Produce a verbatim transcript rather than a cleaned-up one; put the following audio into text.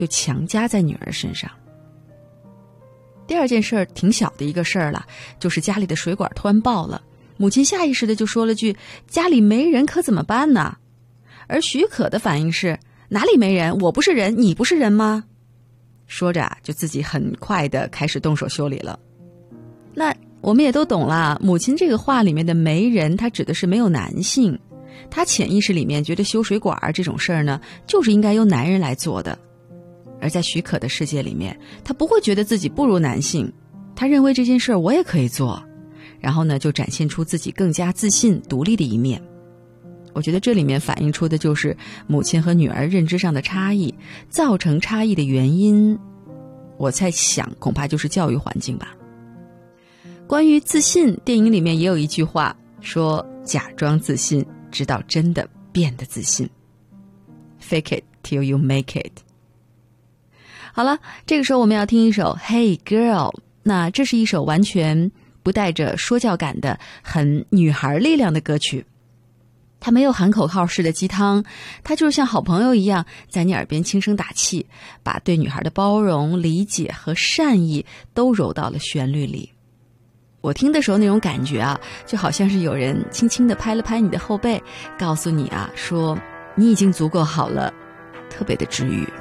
又强加在女儿身上。第二件事儿挺小的一个事儿了，就是家里的水管突然爆了，母亲下意识的就说了句家里没人可怎么办呢？而许可的反应是哪里没人，我不是人你不是人吗？说着啊，就自己很快的开始动手修理了。那我们也都懂了，母亲这个话里面的没人，它指的是没有男性，她潜意识里面觉得修水管这种事儿呢，就是应该由男人来做的。而在许可的世界里面，他不会觉得自己不如男性，他认为这件事我也可以做，然后呢就展现出自己更加自信独立的一面。我觉得这里面反映出的就是母亲和女儿认知上的差异，造成差异的原因，我在想恐怕就是教育环境吧。关于自信，电影里面也有一句话说，假装自信直到真的变得自信， Fake it till you make it。好了，这个时候我们要听一首 Hey Girl， 那这是一首完全不带着说教感的很女孩力量的歌曲。它没有喊口号式的鸡汤，它就是像好朋友一样在你耳边轻声打气，把对女孩的包容、理解和善意都揉到了旋律里。我听的时候那种感觉啊，就好像是有人轻轻地拍了拍你的后背，告诉你啊，说你已经足够好了，特别的治愈。